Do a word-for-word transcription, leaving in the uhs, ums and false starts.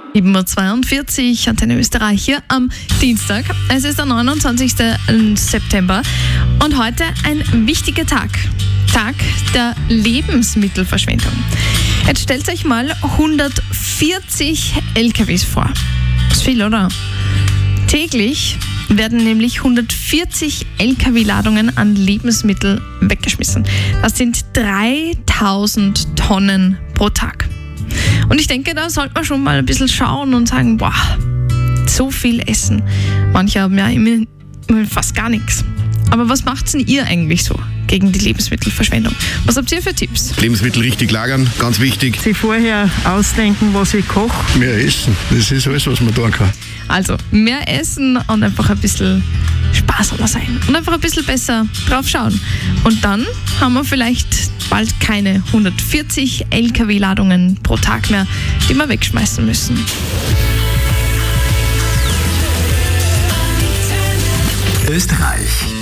sieben Uhr zweiundvierzig, Antenne Österreich hier am Dienstag. Es ist der neunundzwanzigster September und heute ein wichtiger Tag. Tag der Lebensmittelverschwendung. Jetzt stellt euch mal hundertvierzig L K Ws vor. Das ist viel, oder? Täglich werden nämlich hundertvierzig L K W-Ladungen an Lebensmittel weggeschmissen. Das sind dreitausend Tonnen pro Tag. Und ich denke, da sollte man schon mal ein bisschen schauen und sagen, boah, so viel Essen. Manche haben ja immer, immer fast gar nichts. Aber was macht denn ihr eigentlich so gegen die Lebensmittelverschwendung? Was habt ihr für Tipps? Lebensmittel richtig lagern, ganz wichtig. Sich vorher ausdenken, was ich koche. Mehr essen, das ist alles, was man tun kann. Also, mehr essen und einfach ein bisschen sparsamer sein. Und einfach ein bisschen besser drauf schauen. Und dann haben wir vielleicht bald keine hundertvierzig L K W-Ladungen pro Tag mehr, die wir wegschmeißen müssen. Österreich.